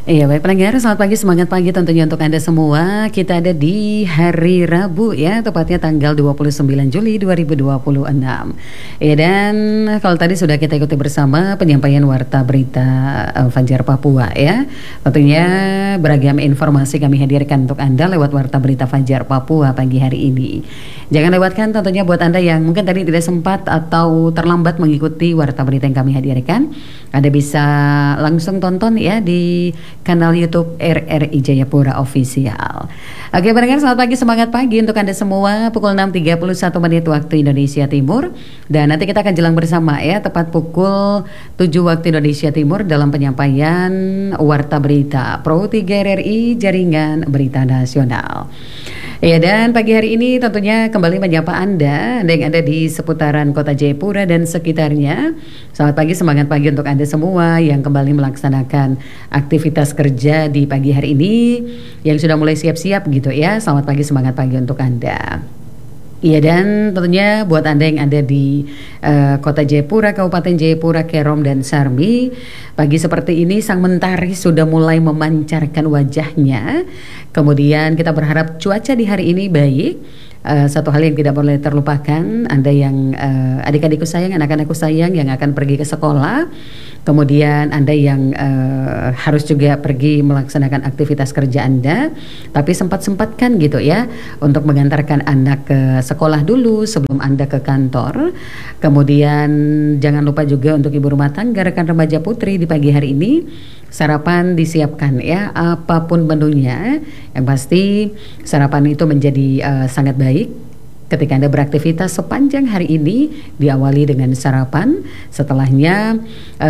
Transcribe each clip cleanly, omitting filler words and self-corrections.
Iya baik pendengar, selamat pagi, semangat pagi tentunya untuk Anda semua. Kita ada di hari Rabu ya, tepatnya tanggal 29 Juli 2026. Ya, dan kalau tadi sudah kita ikuti bersama penyampaian warta berita Fajar Papua ya. Tentunya beragam informasi kami hadirkan untuk Anda lewat warta berita Fajar Papua pagi hari ini. Jangan lewatkan tentunya buat Anda yang mungkin tadi tidak sempat atau terlambat mengikuti warta berita yang kami hadirkan. Anda bisa langsung tonton ya di kanal YouTube RRI Jayapura Official. Oke pendengar, selamat pagi, semangat pagi untuk Anda semua. Pukul 6.31 menit waktu Indonesia Timur. Dan nanti kita akan jelang bersama ya, tepat pukul 7 waktu Indonesia Timur dalam penyampaian warta berita Pro 3 RRI Jaringan Berita Nasional. Ya, dan pagi hari ini tentunya kembali menyapa Anda yang ada di seputaran kota Jayapura dan sekitarnya. Selamat pagi, semangat pagi untuk Anda semua yang kembali melaksanakan aktivitas kerja di pagi hari ini, yang sudah mulai siap-siap gitu ya. Selamat pagi, semangat pagi untuk Anda. Iya, dan tentunya buat Anda yang ada di kota Jayapura, Kabupaten Jayapura, Kerom dan Sarmi, pagi seperti ini sang mentari sudah mulai memancarkan wajahnya. Kemudian kita berharap cuaca di hari ini baik. Satu hal yang tidak boleh terlupakan, Anda yang adik-adikku sayang, anak-anakku sayang yang akan pergi ke sekolah, kemudian Anda yang harus juga pergi melaksanakan aktivitas kerja Anda, tapi sempat-sempatkan gitu ya untuk mengantarkan anak ke sekolah dulu sebelum Anda ke kantor. Kemudian jangan lupa juga untuk ibu rumah tangga, rekan remaja putri di pagi hari ini, sarapan disiapkan ya, apapun menunya. Yang pasti sarapan itu menjadi sangat baik ketika Anda beraktivitas sepanjang hari ini. Diawali dengan sarapan, setelahnya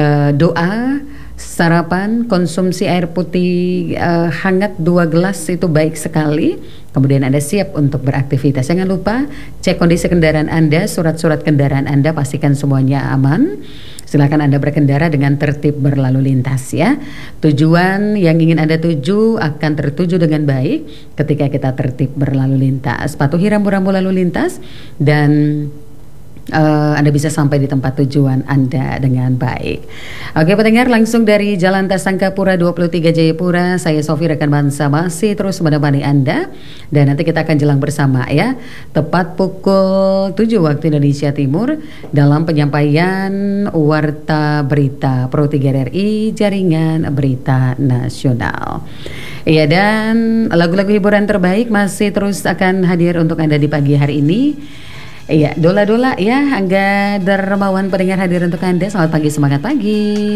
doa, sarapan, konsumsi air putih hangat 2 gelas itu baik sekali. Kemudian Anda siap untuk beraktivitas. Jangan lupa cek kondisi kendaraan Anda, surat-surat kendaraan Anda, pastikan semuanya aman. Silakan Anda berkendara dengan tertib berlalu lintas ya. Tujuan yang ingin Anda tuju akan tertuju dengan baik ketika kita tertib berlalu lintas. Patuhi rambu-rambu lalu lintas dan Anda bisa sampai di tempat tujuan Anda dengan baik. Oke pendengar, langsung dari Jalan Tasangkapura 23 Jayapura, saya Sofi rekan bangsa masih terus menemani Anda. Dan nanti kita akan jelang bersama ya, tepat pukul 7 waktu Indonesia Timur dalam penyampaian warta berita Pro 3 RRI Jaringan Berita Nasional. Iya, dan lagu-lagu hiburan terbaik masih terus akan hadir untuk Anda di pagi hari ini. Iya, dola-dola ya, Angga Dermawan pendengar hadir untuk Anda. Selamat pagi, semangat pagi.